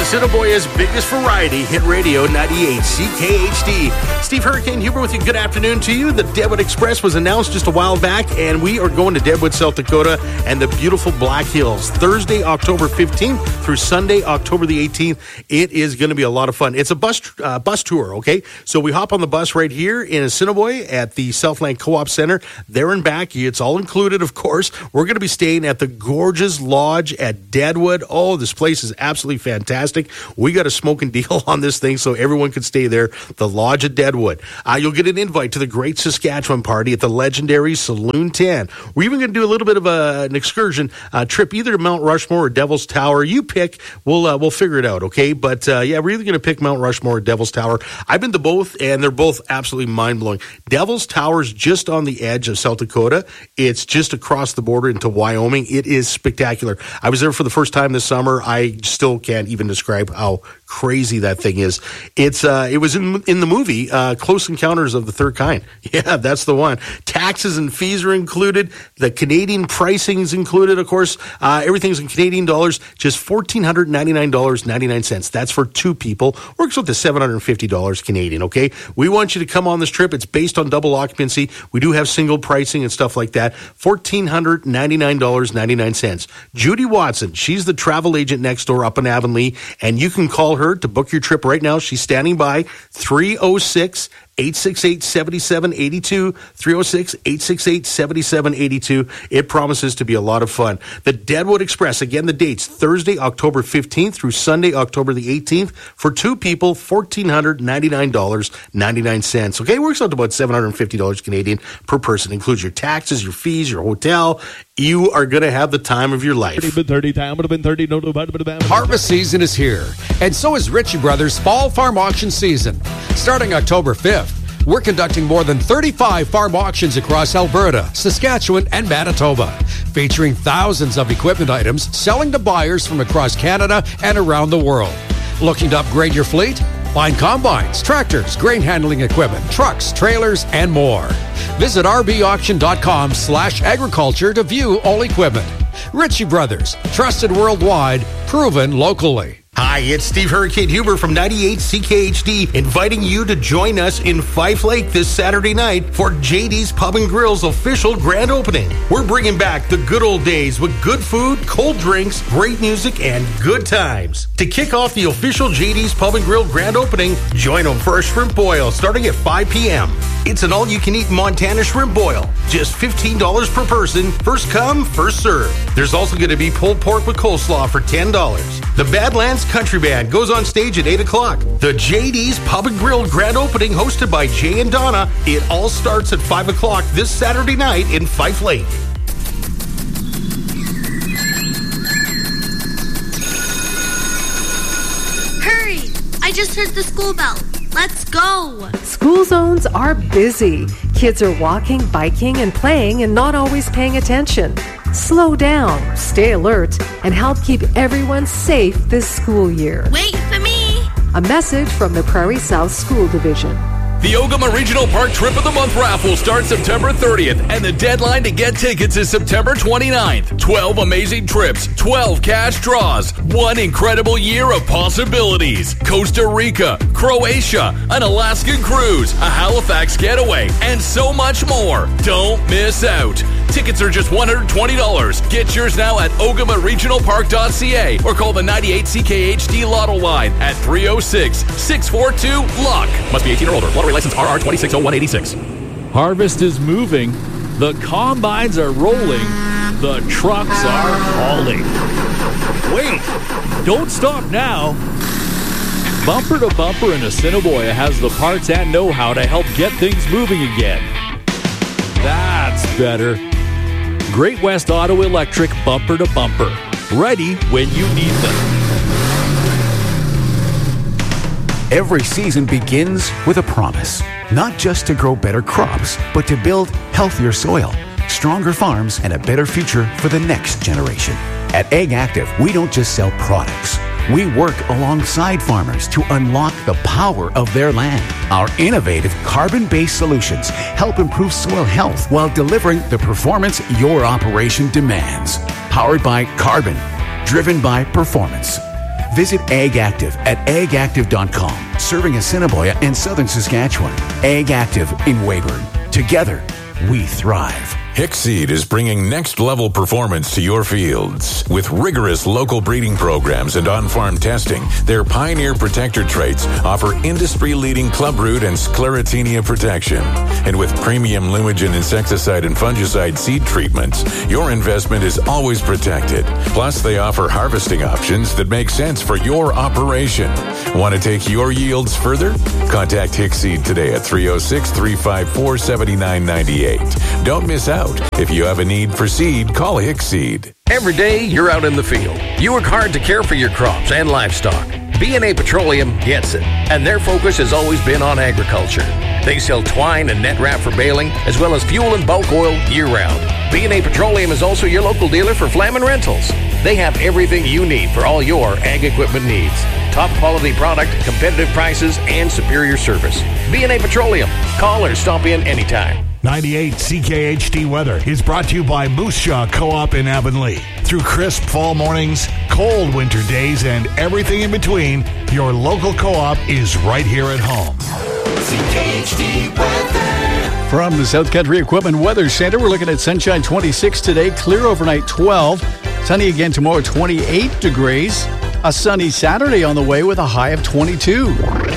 Assiniboia's biggest variety, Hit Radio 98 CKHD. Steve Hurricane Huber with you. Good afternoon to you. The Deadwood Express was announced just a while back, and we are going to Deadwood, South Dakota, and the beautiful Black Hills. Thursday, October 15th through Sunday, October the 18th. It is going to be a lot of fun. It's a bus tour, okay? So we hop on the bus right here in Assiniboia at the Southland Co-op Center. There and back, it's all included, of course. We're going to be staying at the gorgeous lodge at Deadwood. Oh, this place is absolutely fantastic. We got a smoking deal on this thing so everyone can stay there. The Lodge at Deadwood. You'll get an invite to the Great Saskatchewan Party at the legendary Saloon 10. We're even going to do a little bit of an excursion trip either to Mount Rushmore or Devil's Tower. You pick. We'll figure it out, okay? But yeah, we're either going to pick Mount Rushmore or Devil's Tower. I've been to both, and they're both absolutely mind-blowing. Devil's Tower is just on the edge of South Dakota. It's just across the border into Wyoming. It is spectacular. I was there for the first time this summer. I still can't even describe how crazy that thing is. It was in the movie Close Encounters of the Third Kind. Yeah, that's the one. Taxes and fees are included. The Canadian pricing is included, of course. Everything's in Canadian dollars. Just $1,499.99. That's for two people. Works out to $750 Canadian, okay? We want you to come on this trip. It's based on double occupancy. We do have single pricing and stuff like that. $1,499.99. Judy Watson, she's the travel agent next door up in Avonlea, and you can call her to book your trip right now. She's standing by. 306-868-7782, 306-868-7782. It promises to be a lot of fun. The Deadwood Express, again, the dates, Thursday, October 15th through Sunday, October the 18th. For two people, $1,499.99. Okay, works out to about $750 Canadian per person. Includes your taxes, your fees, your hotel. You are going to have the time of your life. Harvest season is here, and so is Ritchie Brothers' Fall Farm Auction season. Starting October 5th, we're conducting more than 35 farm auctions across Alberta, Saskatchewan, and Manitoba, featuring thousands of equipment items selling to buyers from across Canada and around the world. Looking to upgrade your fleet? Find combines, tractors, grain handling equipment, trucks, trailers, and more. Visit rbauction.com/agriculture to view all equipment. Ritchie Brothers, trusted worldwide, proven locally. Hi, it's Steve Hurricane Huber from 98 CKHD, inviting you to join us in Fife Lake this Saturday night for JD's Pub and Grill's official grand opening. We're bringing back the good old days with good food, cold drinks, great music, and good times. To kick off the official JD's Pub and Grill grand opening, join them for a shrimp boil starting at 5 p.m. It's an all-you-can-eat Montana shrimp boil. Just $15 per person. First come, first serve. There's also going to be pulled pork with coleslaw for $10. The Badlands Country Band goes on stage at 8 o'clock. The JD's Pub and Grill grand opening hosted by Jay and Donna. It all starts at 5 o'clock this Saturday night in Fife Lake. Hurry! I just heard the school bell. Let's go! School zones are busy. Kids are walking, biking, and playing and not always paying attention. Slow down, stay alert, and help keep everyone safe this school year. Wait for me! A message from the Prairie South School Division. The Ogama Regional Park Trip of the Month raffle starts September 30th, and the deadline to get tickets is September 29th. 12 amazing trips, 12 cash draws, one incredible year of possibilities. Costa Rica, Croatia, an Alaskan cruise, a Halifax getaway, and so much more. Don't miss out. Tickets are just $120. Get yours now at ogamaregionalpark.ca or call the 98 CKHD Lotto line at 306-642-LUCK. Must be 18 or older. Lottery license RR 260186. Harvest is moving. The combines are rolling. The trucks are hauling. Wait, don't stop now. Bumper to Bumper in Assiniboia has the parts and know-how to help get things moving again. That's better. Great West Auto Electric Bumper to Bumper. Ready when you need them. Every season begins with a promise, not just to grow better crops, but to build healthier soil, stronger farms, and a better future for the next generation. At Ag Active, we don't just sell products. We work alongside farmers to unlock the power of their land. Our innovative carbon-based solutions help improve soil health while delivering the performance your operation demands. Powered by carbon, driven by performance. Visit Ag Active at agactive.com, serving Assiniboia and southern Saskatchewan. Ag Active in Weyburn. Together, we thrive. Hickseed is bringing next-level performance to your fields. With rigorous local breeding programs and on-farm testing, their Pioneer Protector traits offer industry-leading clubroot and sclerotinia protection. And with premium Lumigen insecticide and fungicide seed treatments, your investment is always protected. Plus, they offer harvesting options that make sense for your operation. Want to take your yields further? Contact Hickseed today at 306-354-7998. Don't miss out. If you have a need for seed, call Hickseed. Every day you're out in the field. You work hard to care for your crops and livestock. B&A Petroleum gets it, and their focus has always been on agriculture. They sell twine and net wrap for baling, as well as fuel and bulk oil year-round. B&A Petroleum is also your local dealer for Flamin Rentals. They have everything you need for all your ag equipment needs. Top quality product, competitive prices, and superior service. B&A Petroleum. Call or stop in anytime. 98 CKHD weather is brought to you by Moose Jaw Co-op in Avonlea. Through crisp fall mornings, cold winter days, and everything in between, your local co-op is right here at home. CKHD weather. From the South Country Equipment Weather Center, we're looking at sunshine 26 today, clear overnight 12, sunny again tomorrow 28 degrees, a sunny Saturday on the way with a high of 22.